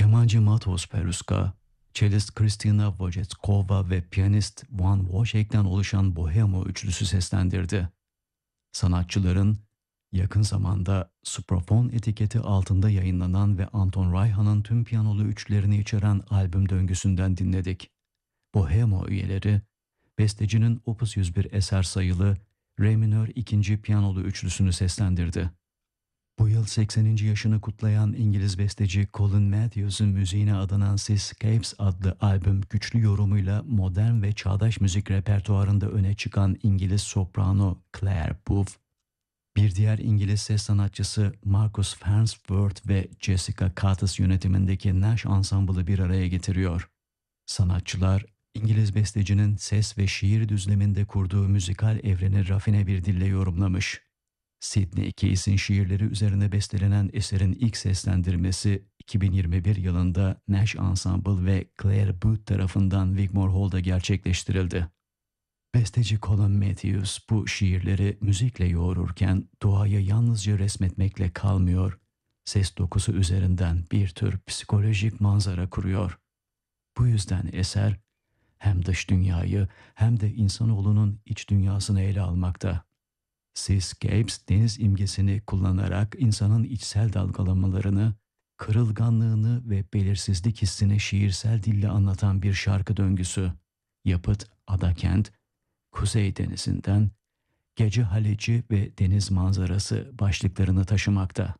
Kemancı Matos Peruska, cellist Kristina Wojciechowska ve piyanist Van Wojcik'ten oluşan Bohemo üçlüsü seslendirdi. Sanatçıların yakın zamanda Supraphon etiketi altında yayınlanan ve Anton Reicha'nın tüm piyanolu üçlerini içeren albüm döngüsünden dinledik. Bohemo üyeleri, bestecinin Opus 101 eser sayılı Re minör 2. piyanolu üçlüsünü seslendirdi. Bu yıl 80. yaşını kutlayan İngiliz besteci Colin Matthews'un müziğine adanan Seascapes adlı albüm güçlü yorumuyla modern ve çağdaş müzik repertuarında öne çıkan İngiliz soprano Claire Booth, bir diğer İngiliz ses sanatçısı Marcus Farnsworth ve Jessica Curtis yönetimindeki Nash Ensemble'ı bir araya getiriyor. Sanatçılar, İngiliz bestecinin ses ve şiir düzleminde kurduğu müzikal evreni rafine bir dille yorumlamış. Sidney Case'in şiirleri üzerine bestelenen eserin ilk seslendirmesi 2021 yılında Nash Ensemble ve Claire Booth tarafından Wigmore Hall'da gerçekleştirildi. Besteci Colin Matthews bu şiirleri müzikle yoğururken doğayı yalnızca resmetmekle kalmıyor, ses dokusu üzerinden bir tür psikolojik manzara kuruyor. Bu yüzden eser hem dış dünyayı hem de insanoğlunun iç dünyasını ele almakta. Seascapes deniz imgesini kullanarak insanın içsel dalgalamalarını, kırılganlığını ve belirsizlik hissini şiirsel dille anlatan bir şarkı döngüsü. Yapıt, Adakent, Kuzey Denizi'nden Gece Halici ve deniz manzarası başlıklarını taşımakta.